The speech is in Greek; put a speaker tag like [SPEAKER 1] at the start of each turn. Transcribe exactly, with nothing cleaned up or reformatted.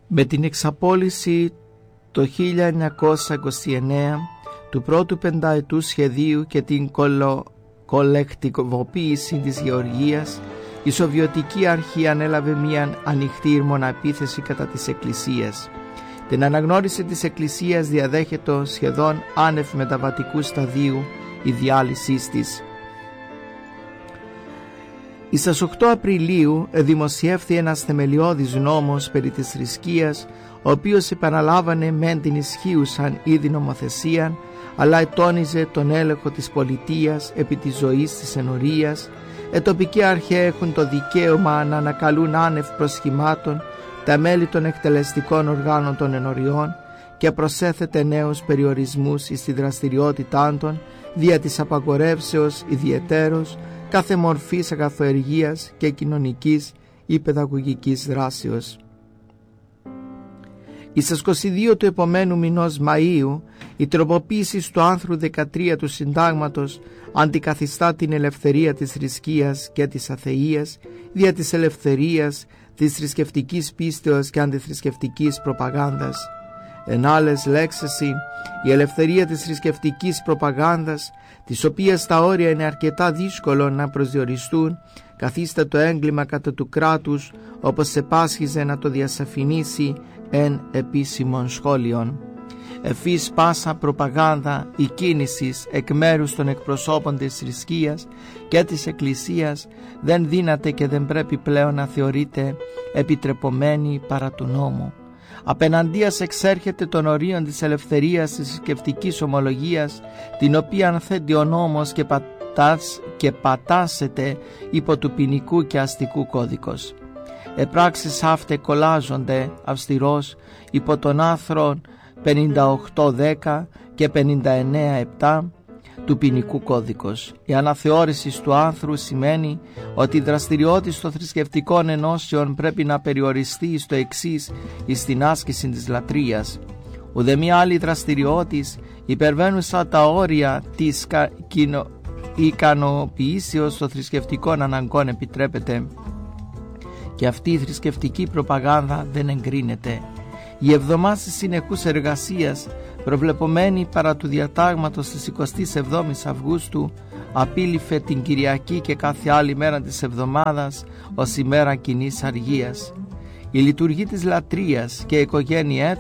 [SPEAKER 1] Με την εξαπόλυση το χίλια εννιακόσια είκοσι εννέα του πρώτου πενταετού σχεδίου και την κολο... κολεκτικοποίηση της Γεωργίας, η Σοβιετική Αρχή ανέλαβε μια ανοιχτή ηρμοναπίθεση κατά της Εκκλησίας. Την αναγνώριση της Εκκλησίας διαδέχεται σχεδόν άνευ μεταβατικού σταδίου η διάλυσής της. Στις οκτώ Απριλίου δημοσιεύθη ένας θεμελιώδης νόμος περί της θρησκείας, ο οποίος επαναλάβανε μεν την ισχύουσαν ήδη νομοθεσία, αλλά ετώνιζε τον έλεγχο της πολιτείας επί της ζωής της ενορίας. Οι τοπικοί αρχαίοι έχουν το δικαίωμα να ανακαλούν άνευ προσχημάτων τα μέλη των εκτελεστικών οργάνων των ενοριών και προσέθετε νέους περιορισμούς στη δραστηριότητά των δια της απαγορεύσεως ιδιαιτέρως κάθε μορφής αγαθοεργίας και κοινωνικής ή παιδαγωγικής δράσεως. Στις είκοσι δύο του επομένου μηνός Μαΐου, η τροποποίηση του άρθρου δεκατρία του Συντάγματος αντικαθιστά την ελευθερία της θρησκείας και της αθείας δια της ελευθερίας της θρησκευτικής πίστεως και αντιθρησκευτικής προπαγάνδας. Εν άλλες λέξεις, η ελευθερία της θρησκευτικής προπαγάνδας, της οποίας τα όρια είναι αρκετά δύσκολο να προσδιοριστούν, καθίστα το έγκλημα κατά του κράτους, όπως επάσχιζε να το διασαφηνίσει εν επίσημων σχόλιων. Εφής πάσα προπαγάνδα ή κίνησης εκ μέρους των εκπροσώπων της θρησκείας και της Εκκλησίας δεν δύναται και δεν πρέπει πλέον να θεωρείται επιτρεπομένη παρά του νόμου. Απέναντίας εξέρχεται των ορίων της ελευθερίας της θρησκευτικής ομολογίας, την οποία θέτει ο νόμος και, πατάς, και πατάσεται υπό του ποινικού και αστικού κώδικος. Επράξεις αυτές κολλάζονται αυστηρός υπό τον άρθρο πενήντα οκτώ δέκα και πενήντα εννέα επτά του ποινικού κώδικος. Η αναθεώρηση του άρθρου σημαίνει ότι η δραστηριότητα των θρησκευτικών ενώσεων πρέπει να περιοριστεί στο εξής στην άσκηση της λατρείας. Ουδέμια άλλη δραστηριότης υπερβαίνουσα τα όρια της κοινο... ικανοποιήσεως των θρησκευτικών αναγκών επιτρέπεται, και αυτή η θρησκευτική προπαγάνδα δεν εγκρίνεται. Η εβδομάδα της συνεχούς εργασίας, προβλεπομένη παρά του διατάγματος της εικοστής εβδόμης Αυγούστου, απήλυφε την Κυριακή και κάθε άλλη μέρα της εβδομάδας ως ημέρα κοινής αργίας. Η λειτουργία της λατρείας και η οικογένειά